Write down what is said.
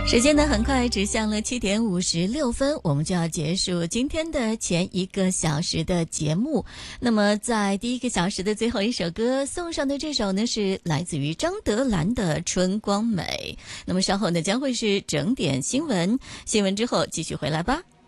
时间呢很快指向了7:56，我们就要结束今天的前1个小时的节目。那么在第1个小时的最后一首歌送上的这首呢，是来自于张德兰的《春光美》。那么稍后呢将会是整点新闻，新闻之后继续回来吧。